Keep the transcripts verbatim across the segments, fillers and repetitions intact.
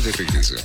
de regreso.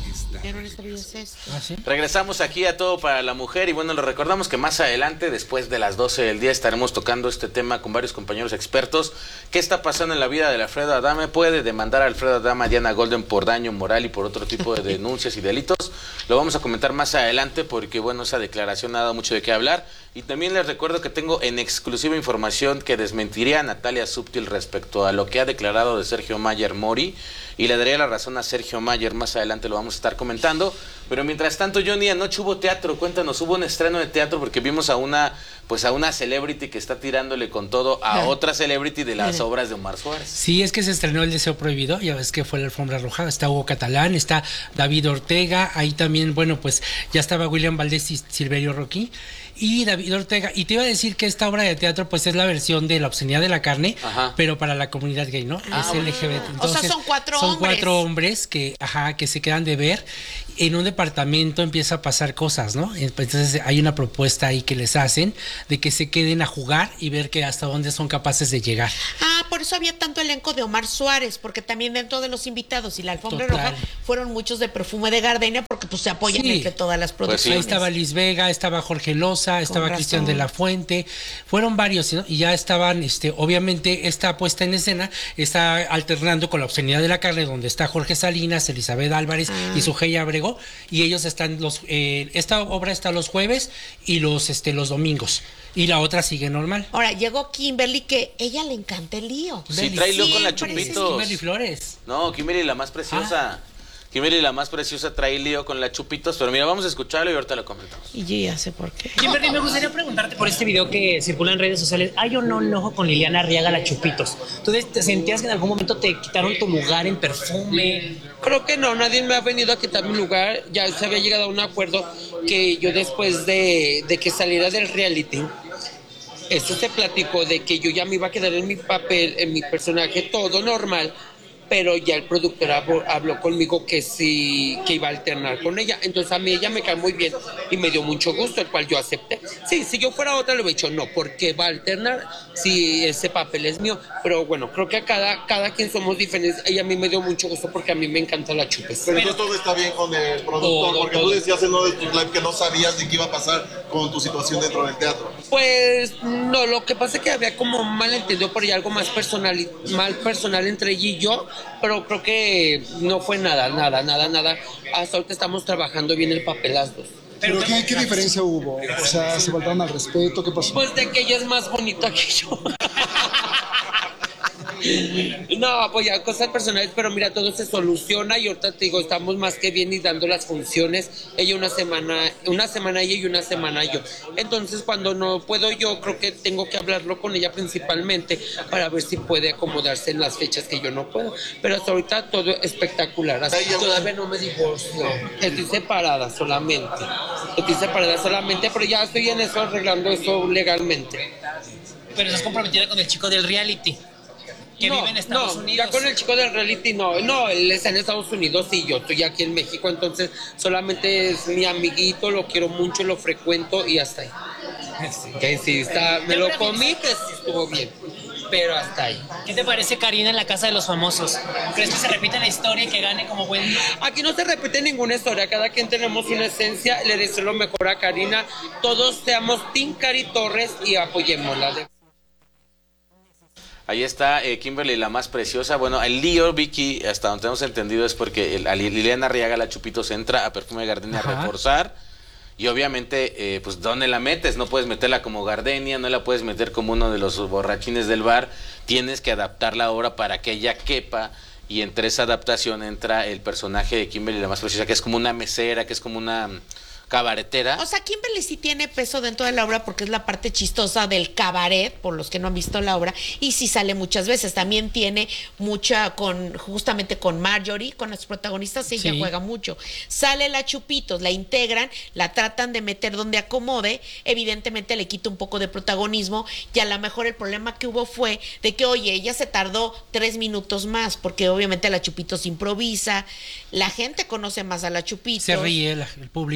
¿Ah, sí? Regresamos aquí a Todo para la Mujer y bueno, les recordamos que más adelante, después de las doce del día, estaremos tocando este tema con varios compañeros expertos. ¿Qué está pasando en la vida de Alfredo Adame? ¿Puede demandar a Alfredo Adame a Diana Golden por daño moral y por otro tipo de denuncias y delitos? Lo vamos a comentar más adelante porque bueno, esa declaración ha dado mucho de qué hablar. Y también les recuerdo que tengo en exclusiva información que desmentiría a Natalia Subtil respecto a lo que ha declarado de Sergio Mayer Mori, y le daría la razón a Sergio Mayer, más adelante lo vamos a estar comentando. Pero mientras tanto, Johnny, anoche hubo teatro, cuéntanos, hubo un estreno de teatro porque vimos a una, pues a una celebrity que está tirándole con todo a otra celebrity de las obras de Omar Suárez. Sí, es que se estrenó El Deseo Prohibido, ya ves que fue la alfombra roja, está Hugo Catalán, está David Ortega, ahí también, bueno, pues ya estaba William Valdés y Silverio Rocky y David Ortega, y te iba a decir que esta obra de teatro pues es la versión de La obscenidad de la carne, ajá, pero para la comunidad gay, ¿no? Ah, es L G B T. Entonces, o sea, son cuatro son hombres. cuatro hombres que, ajá, que se quedan de ver. En un departamento empieza a pasar cosas, ¿no? Entonces hay una propuesta ahí que les hacen de que se queden a jugar y ver que hasta dónde son capaces de llegar. Ah, por eso había tanto elenco de Omar Suárez, porque también dentro de los invitados y la alfombra Total. roja fueron muchos de Perfume de Gardenia, porque pues se apoyan Sí. entre todas las Pues producciones. ahí estaba Liz Vega, estaba Jorge Loza, estaba razón. Cristian de la Fuente, fueron varios, ¿no? Y ya estaban, este, obviamente esta puesta en escena está alternando con La obscenidad de la carne, donde está Jorge Salinas, Elizabeth Álvarez Ah. y Sujei Abrego, y ellos están los, eh, esta obra está los jueves y los, este, los domingos, y la otra sigue normal. Ahora, llegó Kimberly, que ella le encanta el lío. Sí, trae lío con la Siempre es Chupitos. Kimberly Flores. No, Kimberly la más preciosa. Kimberly la más preciosa trae lío con la Chupitos, pero mira, vamos a escucharlo y ahorita lo comentamos. Y yo ya sé por qué. Kimberly, me gustaría preguntarte por este video que circula en redes sociales. ¿Hay o no enojo con Liliana Arriaga, la Chupitos? ¿Tú te sentías que en algún momento te quitaron tu lugar en Perfume? Creo que no, nadie me ha venido a quitar mi lugar. Ya se había llegado a un acuerdo que yo después de, de que saliera del reality, eso se platicó de que yo ya me iba a quedar en mi papel, en mi personaje, todo normal. Pero ya el productor habló, habló conmigo que sí, que iba a alternar con ella. Entonces a mí ella me cae muy bien y me dio mucho gusto, el cual yo acepté. Sí, si yo fuera otra le hubiera dicho, no, porque va a alternar si ese papel es mío. Pero bueno, creo que a cada, cada quien somos diferentes. Ella a mí me dio mucho gusto porque a mí me encanta la Chupes. Pero entonces todo está bien con el productor, Todo, porque todo. tú decías en uno de tus live que no sabías de qué iba a pasar con tu situación dentro del teatro. Pues no, lo que pasa es que había como un malentendido por ahí, algo más personal, mal personal entre ella y yo, pero creo que no fue nada, nada, nada, nada. Hasta ahorita estamos trabajando bien el papel las dos. ¿Pero qué, qué diferencia hubo? O sea, ¿se faltaron al respeto? ¿Qué pasó? Pues de que ella es más bonita que yo. No, pues ya cosas personales, pero mira, todo se soluciona y ahorita te digo, estamos más que bien y dando las funciones, ella una semana, una semana ella y una semana yo. Entonces cuando no puedo yo, creo que tengo que hablarlo con ella principalmente para ver si puede acomodarse en las fechas que yo no puedo. Pero hasta ahorita todo espectacular, así todavía no me divorcio, estoy separada solamente, estoy separada solamente, pero ya estoy en eso, arreglando eso legalmente. Pero estás comprometida con el chico del reality, que no, vive en Estados no, Unidos. ya con el chico del reality no, no, él está en Estados Unidos y yo estoy aquí en México, entonces solamente es mi amiguito, lo quiero mucho, lo frecuento y hasta ahí. Sí, que sí, está, me lo comí, que sí estuvo bien, pero hasta ahí. ¿Qué te parece Karina en La Casa de los Famosos? ¿Crees que se repite la historia y que gane como Wendy? Aquí no se repite ninguna historia, cada quien tenemos una esencia, le deseo lo mejor a Karina, todos seamos Team Cari Torres y apoyémosla. Ahí está eh, Kimberly la más preciosa. Bueno, el lío, Vicky, hasta donde hemos entendido es porque el, a Liliana Arriaga, la Chupitos, entra a Perfume de Gardenia a reforzar. Y obviamente, eh, pues, ¿dónde la metes? No puedes meterla como Gardenia, no la puedes meter como uno de los borrachines del bar. Tienes que adaptar la obra para que ella quepa. Y entre esa adaptación entra el personaje de Kimberly la más preciosa, que es como una mesera, que es como una cabaretera. O sea, Kimberly sí tiene peso dentro de la obra porque es la parte chistosa del cabaret, por los que no han visto la obra, y sí sale muchas veces. También tiene mucha con, justamente con Marjorie, con las protagonistas, ella Sí. juega mucho. Sale la Chupitos, la integran, la tratan de meter donde acomode, evidentemente le quita un poco de protagonismo, y a lo mejor el problema que hubo fue de que, oye, ella se tardó tres minutos más, porque obviamente la Chupitos improvisa, la gente conoce más a la Chupitos. Se ríe la- el público,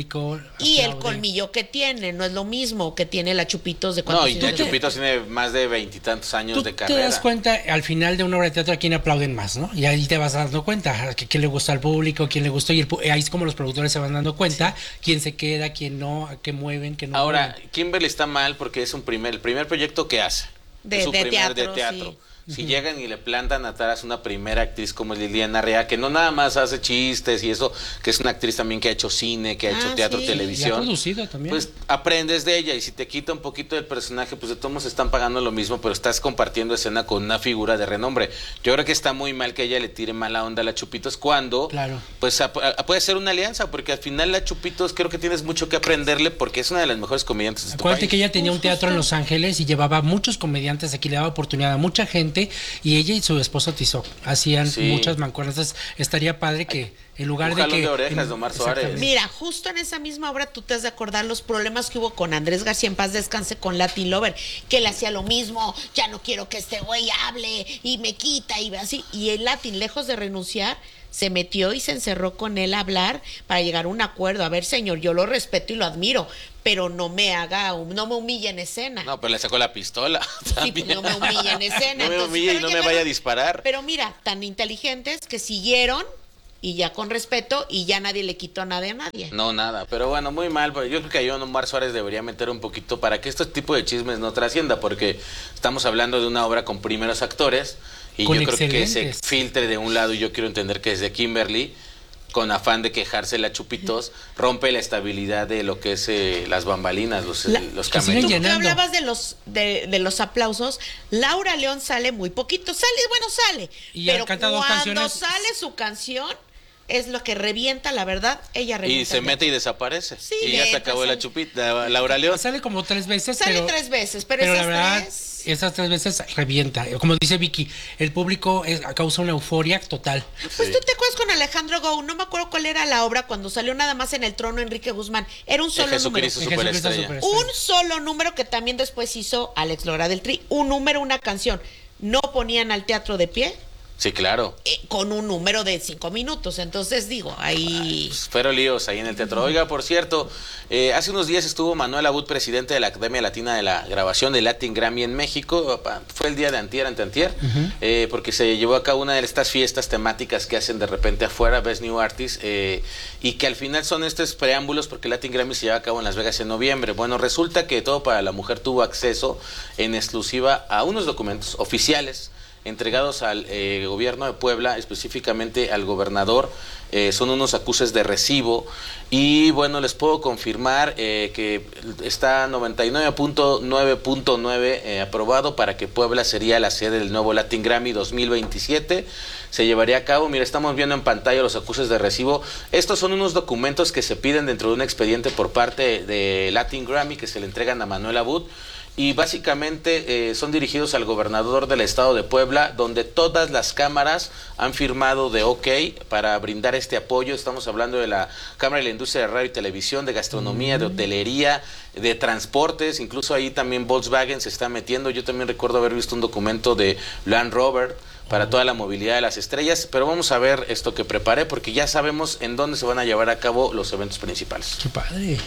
Y el aplaude. colmillo que tiene, no es lo mismo que tiene la Chupitos de cuando No, y ya Chupitos tiene más de veintitantos años Tú de te carrera. das cuenta al final de una obra de teatro a quién aplauden más, ¿no? Y ahí te vas dando cuenta a que- quién le gusta al público, quién le gustó, y el pu- ahí es como los productores se van dando cuenta, quién se queda, quién no, a qué mueven, qué no Ahora, mueven. Kimberly está mal porque es un primer, el primer proyecto que hace. De- es su de primer teatro, de teatro. sí. Si llegan y le plantan atrás una primera actriz como Liliana Rea, que no nada más hace chistes y eso, que es una actriz también que ha hecho cine, que ha hecho Ah, teatro, sí. Y ha televisión. producido también. Pues aprendes de ella y si te quita un poquito del personaje, pues de todos modos están pagando lo mismo, pero estás compartiendo escena con una figura de renombre. Yo creo que está muy mal que ella le tire mala onda a la Chupitos cuando, Claro. pues a- a- puede ser una alianza, porque al final la Chupitos creo que tienes mucho que aprenderle porque es una de las mejores comediantes de tu Acuérdate país. que ella tenía un Pues teatro en justo. Los Ángeles y llevaba muchos comediantes aquí, le daba oportunidad a mucha gente, y ella y su esposo Tizoc hacían Sí. muchas mancuernas. Entonces, estaría padre que en lugar un de jalón que... de orejas de Omar Suárez. Exactamente. Mira, justo en esa misma obra tú te has de acordar los problemas que hubo con Andrés García, en paz descanse, con Latin Lover, que le hacía lo mismo, ya no quiero que este güey hable y me quita y así. Y el Latin, lejos de renunciar, se metió y se encerró con él a hablar para llegar a un acuerdo. A ver, señor, yo lo respeto y lo admiro, pero no me haga, no me humille en escena. No, pero le sacó la pistola. Sí, pues también. no me humille en escena. No me Entonces, humille y pero no me llegaron- vaya a disparar. Pero mira, tan inteligentes que siguieron y ya con respeto y ya nadie le quitó nada a nadie. No, nada, pero bueno, muy mal, pero yo creo que ahí Omar Suárez debería meter un poquito para que este tipo de chismes no trascienda, porque estamos hablando de una obra con primeros actores y Con yo creo que se excelentes. filtre de un lado y yo quiero entender que es de Kimberly, con afán de quejarse la Chupitos, rompe la estabilidad de lo que es eh, las bambalinas, los, La- eh, los que siguen cameos. Tú que llenando. hablabas de los de, de los aplausos, Laura León sale muy poquito, sale, bueno, sale, Y ha pero cantado cuando canciones. sale su canción es lo que revienta, la verdad, ella revienta. Y se el mete y desaparece. Sí, y ya se neta, acabó sale. la Chupita, Laura León. Sale como tres veces, Sale pero... tres veces, pero, Pero esas la verdad, tres... esas tres veces revienta. Como dice Vicky, el público es- causa una euforia total. Pues tú te acuerdas con Alejandro Gou, no me acuerdo cuál era la obra cuando salió nada más en el trono Enrique Guzmán. Era un solo número. Jesucristo El Jesucristo Superestrella. Superestrella. Un solo número que también después hizo Alex Lora del Tri. Un número, una canción. No ponían al teatro de pie Sí, claro. eh, con un número de cinco minutos. Entonces digo, ahí... Pues fueron líos ahí en el teatro. Oiga, por cierto, eh, hace unos días estuvo Manuel Abud, presidente de la Academia Latina de la Grabación de Latin Grammy en México. Fue el día de antier, anteantier, eh, porque se llevó a cabo una de estas fiestas temáticas que hacen de repente afuera, Best New Artist, eh, y que al final son estos preámbulos porque Latin Grammy se lleva a cabo en Las Vegas en noviembre. Bueno, resulta que Todo para la Mujer tuvo acceso en exclusiva a unos documentos oficiales entregados al eh, gobierno de Puebla, específicamente al gobernador. Eh, son unos acuses de recibo y bueno, les puedo confirmar eh, que está noventa y nueve punto nueve punto nueve eh, aprobado para que Puebla sería la sede del nuevo Latin Grammy dos mil veintisiete. Se llevaría a cabo, mira, estamos viendo en pantalla los acuses de recibo. Estos son unos documentos que se piden dentro de un expediente por parte de Latin Grammy que se le entregan a Manuel Abud. Y básicamente eh, son dirigidos al gobernador del estado de Puebla, donde todas las cámaras han firmado de ok para brindar este apoyo. Estamos hablando de la Cámara de la Industria de Radio y Televisión, de Gastronomía, de Hotelería, de Transportes, incluso ahí también Volkswagen se está metiendo. Yo también recuerdo haber visto un documento de Land Rover para toda la movilidad de las estrellas, pero vamos a ver esto que preparé porque ya sabemos en dónde se van a llevar a cabo los eventos principales. Qué padre.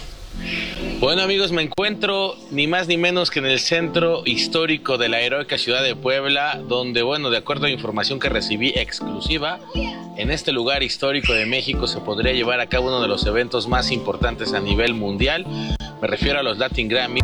Bueno amigos, me encuentro ni más ni menos que en el centro histórico de la heroica ciudad de Puebla, donde bueno, de acuerdo a información que recibí exclusiva, en este lugar histórico de México se podría llevar a cabo uno de los eventos más importantes a nivel mundial. Me refiero a los Latin Grammy.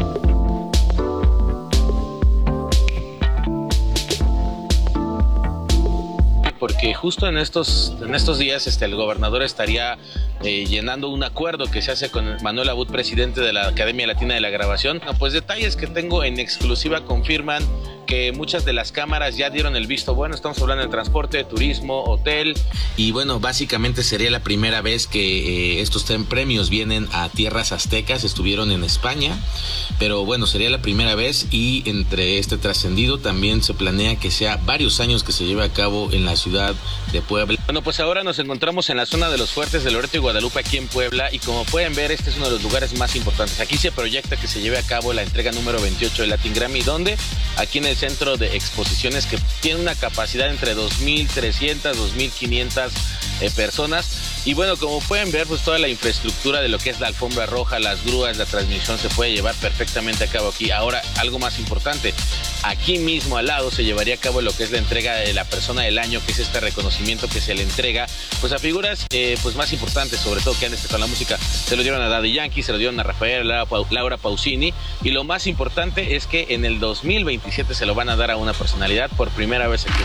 Porque justo en estos, en estos días este, el gobernador estaría eh, llenando un acuerdo que se hace con Manuel Abud, presidente de la Academia Latina de la Grabación. No, pues detalles que tengo en exclusiva confirman que muchas de las cámaras ya dieron el visto bueno. Estamos hablando de transporte, turismo, hotel. Y bueno, básicamente sería la primera vez que eh, estos tres premios vienen a tierras aztecas. Estuvieron en España, pero bueno, sería la primera vez. Y entre este trascendido también se planea que sea varios años que se lleve a cabo en la ciudad de Puebla. Bueno, pues ahora nos encontramos en la zona de los fuertes de Loreto y Guadalupe aquí en Puebla. Y como pueden ver, este es uno de los lugares más importantes. Aquí se proyecta que se lleve a cabo la entrega número veintiocho del Latin Grammy, donde aquí en el centro de exposiciones que tiene una capacidad entre dos mil trescientas, dos mil quinientas eh, personas. Y bueno, como pueden ver, pues toda la infraestructura de lo que es la alfombra roja, las grúas, la transmisión se puede llevar perfectamente a cabo aquí. Ahora, algo más importante, aquí mismo al lado se llevaría a cabo lo que es la entrega de la persona del año, que es este reconocimiento que se le entrega pues a figuras eh, pues más importantes, sobre todo que han destacado la música. Se lo dieron a Daddy Yankee, se lo dieron a Rafael, Laura, Laura Pausini, y lo más importante es que en el dos mil veintisiete se lo van a dar a una personalidad por primera vez aquí.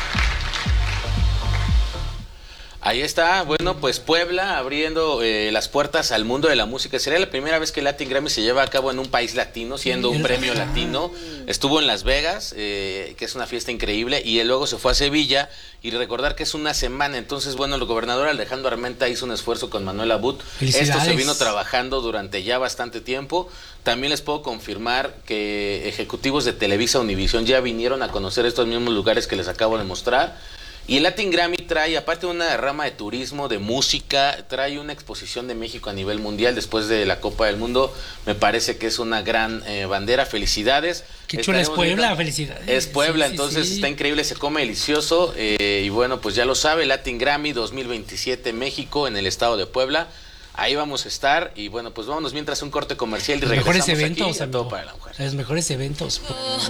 Ahí está, bueno, pues Puebla abriendo eh, las puertas al mundo de la música. Sería la primera vez que el Latin Grammy se lleva a cabo en un país latino, siendo un premio latino. Estuvo en Las Vegas, eh, que es una fiesta increíble, y luego se fue a Sevilla. Y recordar que es una semana, entonces, bueno, el gobernador Alejandro Armenta hizo un esfuerzo con Manuel Abut. Esto se vino trabajando durante ya bastante tiempo. También les puedo confirmar que ejecutivos de Televisa, Univisión ya vinieron a conocer estos mismos lugares que les acabo de mostrar. Y el Latin Grammy trae, aparte de una rama de turismo, de música, trae una exposición de México a nivel mundial después de la Copa del Mundo. Me parece que es una gran eh, bandera. Felicidades. Qué chula es Puebla, viendo, felicidades. Es Puebla, sí, sí, entonces sí. Está increíble, se come delicioso. Eh, y bueno, pues ya lo sabe, Latin Grammy dos mil veintisiete México en el estado de Puebla. Ahí vamos a estar y bueno, pues vámonos mientras un corte comercial y los regresamos mejores eventos, aquí a Todo para la Mujer. Los mejores eventos.